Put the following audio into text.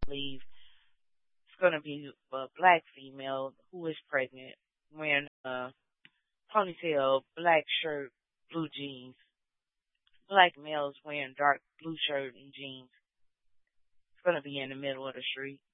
believe it's going to be a black female who is pregnant, wearing a ponytail, black shirt, blue jeans. Black males wearing dark blue shirt and jeans. It's going to be in the middle of the street.